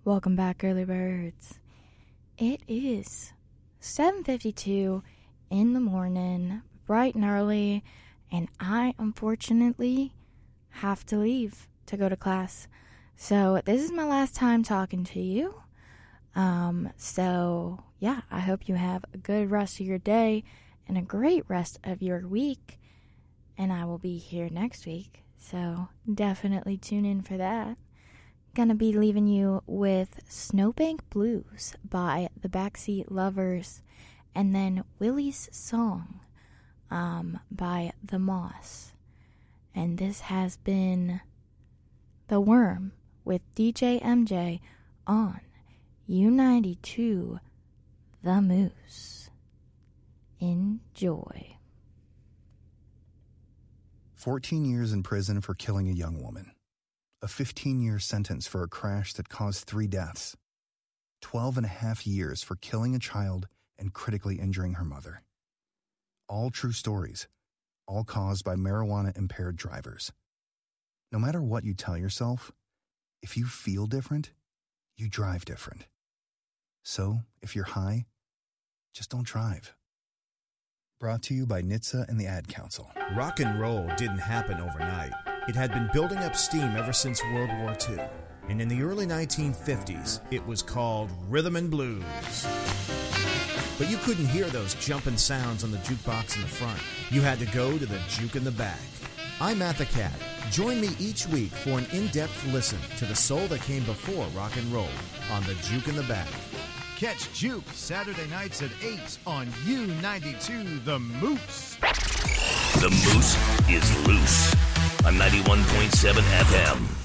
Welcome back, early birds. It is 7:52 in the morning, bright and early, and I unfortunately have to leave to go to class. So this is my last time talking to you. I hope you have a good rest of your day and a great rest of your week. And I will be here next week, so definitely tune in for that. Gonna be leaving you with Snowbank Blues by the Backseat Lovers, and then Willie's Song by The Moss. And this has been The Worm with DJ MJ on U92 The Moose. Enjoy. 14 years in prison for killing a young woman. A 15-year sentence for a crash that caused 3 deaths. 12 and a half years for killing a child and critically injuring her mother. All true stories, all caused by marijuana-impaired drivers. No matter what you tell yourself, if you feel different, you drive different. So, if you're high, just don't drive. Brought to you by NHTSA and the Ad Council. Rock and roll didn't happen overnight. It had been building up steam ever since World War II. And in the early 1950s, it was called rhythm and blues. But you couldn't hear those jumping sounds on the jukebox in the front. You had to go to the juke in the back. I'm Matt the Cat. Join me each week for an in-depth listen to the soul that came before rock and roll on the Juke in the Back. Catch Juke Saturday nights at 8 on U92 The Moose. The Moose is loose on 91.7 FM.